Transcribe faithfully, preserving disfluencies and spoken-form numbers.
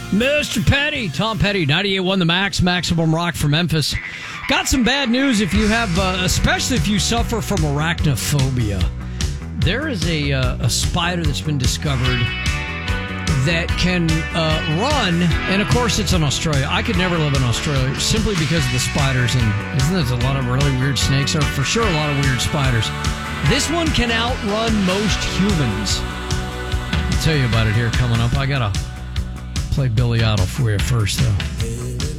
Mister Petty, Tom Petty, ninety-eight point one The Max, Maximum Rock from Memphis. Got some bad news if you have, uh, especially if you suffer from arachnophobia. There is a, uh, a spider that's been discovered that can uh, run, and of course it's in Australia. I could never live in Australia simply because of the spiders, and isn't there a lot of really weird snakes? Or for sure a lot of weird spiders. This one can outrun most humans. I'll tell you about it here coming up. I gotta play Billy Idol for you first, though.